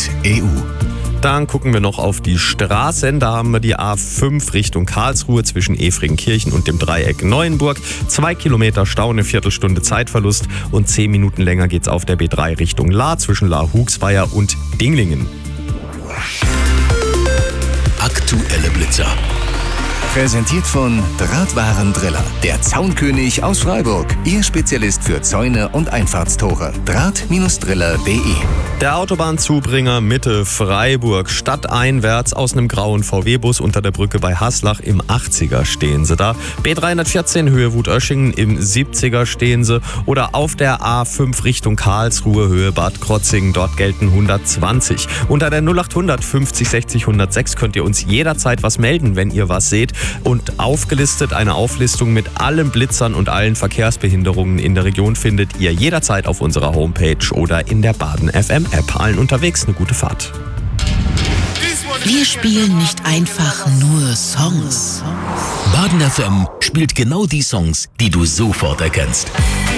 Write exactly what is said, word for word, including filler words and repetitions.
Punkt e u. Dann gucken wir noch auf die Straßen. Da haben wir die A fünf Richtung Karlsruhe zwischen Efringenkirchen und dem Dreieck Neuenburg. Zwei Kilometer Stau, eine Viertelstunde Zeitverlust und zehn Minuten länger geht's auf der B drei Richtung Lahr zwischen Lahr-Hugsweier und Dinglingen. Aktuelle Blitzer. Präsentiert von Drahtwarendriller, der Zaunkönig aus Freiburg. Ihr Spezialist für Zäune und Einfahrtstore. Draht-Driller punkt de. Der Autobahnzubringer Mitte Freiburg. Stadteinwärts aus einem grauen V W-Bus unter der Brücke bei Haslach im achtziger stehen sie da. B dreihundertvierzehn Höhe Wut-Oeschingen im siebziger stehen sie. Oder auf der A fünf Richtung Karlsruhe Höhe Bad Krotzingen. Dort gelten hundertzwanzig. Unter der null achthundert fünfzig sechzig hundertsechs könnt ihr uns jederzeit was melden, wenn ihr was seht. Und aufgelistet, eine Auflistung mit allen Blitzern und allen Verkehrsbehinderungen in der Region findet ihr jederzeit auf unserer Homepage oder in der Baden F M App. Allen unterwegs eine gute Fahrt. Wir spielen nicht einfach nur Songs. Baden F M spielt genau die Songs, die du sofort erkennst.